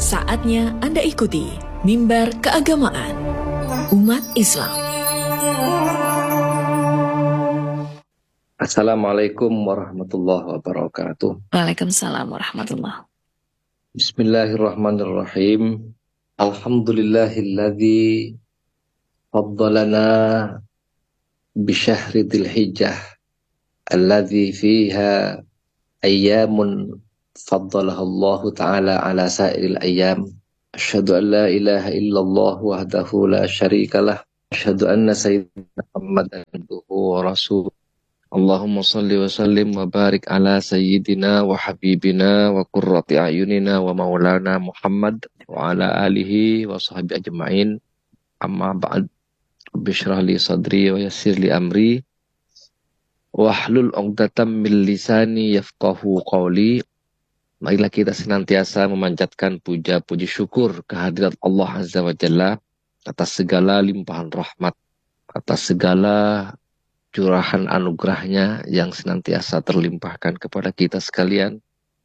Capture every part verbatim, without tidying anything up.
Saatnya Anda ikuti Mimbar Keagamaan Umat Islam. Assalamualaikum warahmatullahi wabarakatuh. Waalaikumsalam warahmatullahi. Bismillahirrahmanirrahim. Alhamdulillahilladzi faddalana bisyahri dzil hijjah alladzi fiha ayyamun faddalahallahu ta'ala ala sairil ayyam. Asyhadu an la ilaha illallah wahdahu la syarikalah. Asyhadu anna sayyidina Muhammadan abduhu wa rasuluh. Allahumma salli wa sallim wa barik ala sayyidina wa habibina wa qurrati ayunina wa maulana Muhammad wa ala alihi wa sahbihi ajma'in. Amma ba'd. Bishrah li sadri wa yassir li amri wahlul 'uqdatam min lisani yafqahu qawli. Marilah kita senantiasa memanjatkan puja-puji syukur kehadirat Allah Azza wa Jalla atas segala limpahan rahmat, atas segala curahan anugerahnya yang senantiasa terlimpahkan kepada kita sekalian.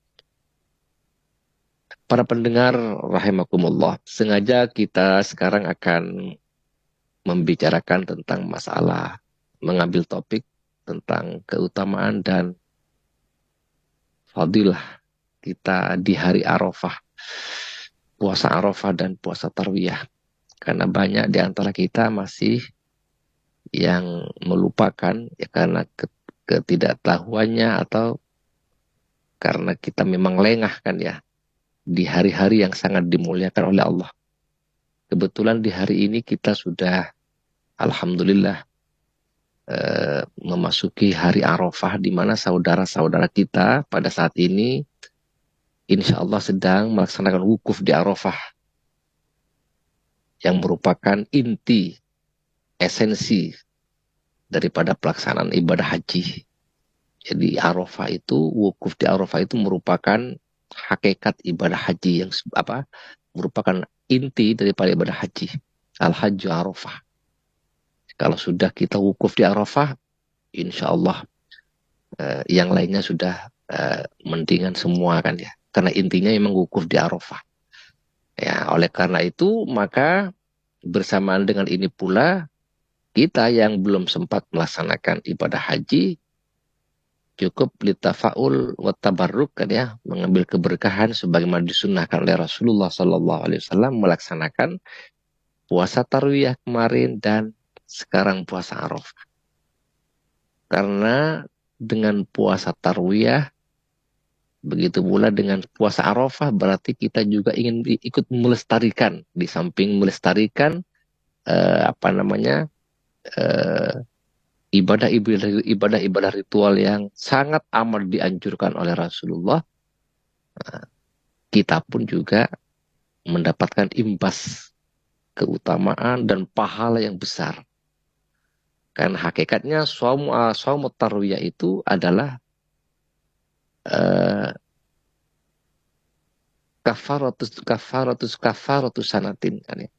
Para pendengar rahimakumullah, sengaja kita sekarang akan membicarakan tentang masalah, mengambil topik tentang keutamaan dan fadilah kita di hari Arafah, puasa Arafah dan puasa Tarwiyah. Karena banyak di antara kita masih yang melupakan ya karena ketidaktahuannya atau karena kita memang lengah kan ya di hari-hari yang sangat dimuliakan oleh Allah. Kebetulan di hari ini kita sudah alhamdulillah eh, memasuki hari Arafah, di mana saudara-saudara kita pada saat ini insya Allah sedang melaksanakan wukuf di Arafah yang merupakan inti esensi daripada pelaksanaan ibadah haji. Jadi Arafah itu, wukuf di Arafah itu merupakan hakikat ibadah haji yang apa? Merupakan inti daripada ibadah haji. Al-Hajju Arafah. Kalau sudah kita wukuf di Arafah, insya Allah eh, yang lainnya sudah eh, mendingan semua kan ya. Karena intinya memang wukuf di Arafah. Ya, oleh karena itu maka bersamaan dengan ini pula kita yang belum sempat melaksanakan ibadah haji cukup litafaul wa tabarruk kan ya, mengambil keberkahan sebagaimana disunnahkan oleh Rasulullah sallallahu alaihi wasallam melaksanakan puasa Tarwiyah kemarin dan sekarang puasa Arafah. Karena dengan puasa Tarwiyah begitu pula dengan puasa Arafah berarti kita juga ingin ikut melestarikan, di samping melestarikan eh, apa namanya ibadah-ibadah ibadah-ibadah ritual yang sangat amat dianjurkan oleh Rasulullah. Kita pun juga mendapatkan imbas keutamaan dan pahala yang besar. Karena hakikatnya shaum shaum tarwiyah itu adalah Uh, kafaratus kafaratus kafaratus sanatin kan ya.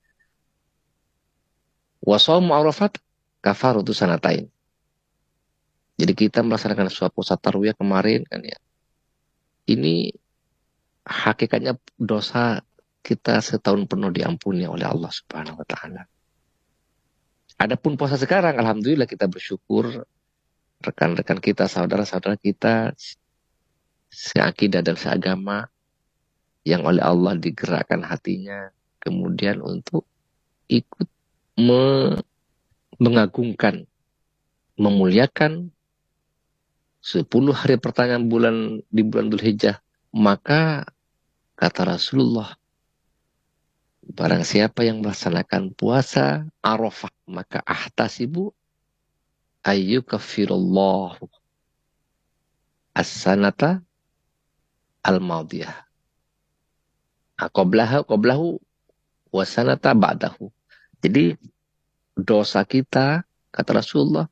Wa shaum Arafat kafaratus sanatain. Jadi kita melaksanakan suatu puasa Tarwiyah kemarin kan ya. Ini hakikatnya dosa kita setahun penuh diampuni oleh Allah Subhanahu wa taala. Adapun puasa sekarang alhamdulillah kita bersyukur rekan-rekan kita, saudara-saudara kita seakidah dan seagama yang oleh Allah digerakkan hatinya kemudian untuk ikut me mengagungkan, memuliakan sepuluh hari pertengahan bulan di bulan Dzulhijjah. Maka kata Rasulullah, barang siapa yang melaksanakan puasa Arafah maka ahtasibu ayyukaffirullahu as-sanata al-madiyah. Qablahu qablahu wasanata ba'dahu. Jadi dosa kita, kata Rasulullah,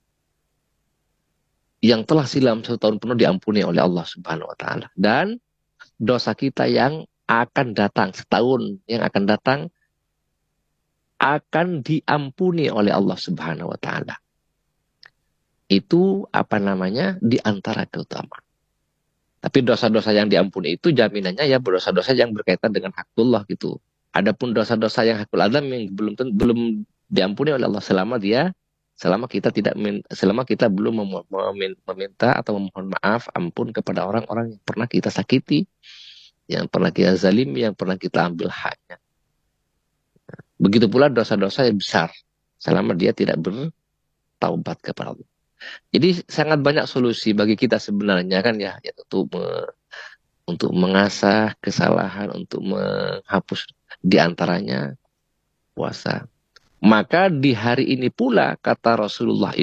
yang telah silam satu tahun penuh diampuni oleh Allah Subhanahu wa taala. Dan dosa kita yang akan datang setahun yang akan datang akan diampuni oleh Allah Subhanahu wa taala. Itu apa namanya? Di antara keutamaan. Tapi dosa-dosa yang diampuni itu jaminannya ya dosa-dosa yang berkaitan dengan hakullah gitu. Adapun dosa-dosa yang hakul adam yang belum belum diampuni oleh Allah selama dia selama kita tidak selama kita belum meminta atau memohon maaf ampun kepada orang-orang yang pernah kita sakiti, yang pernah kita zalimi, yang pernah kita ambil haknya. Begitu pula dosa-dosa yang besar selama dia tidak bertaubat kepada Allah. Jadi sangat banyak solusi bagi kita sebenarnya kan ya, ya untuk me, untuk mengasah kesalahan, untuk menghapus diantaranya puasa. Maka di hari ini pula kata Rasulullah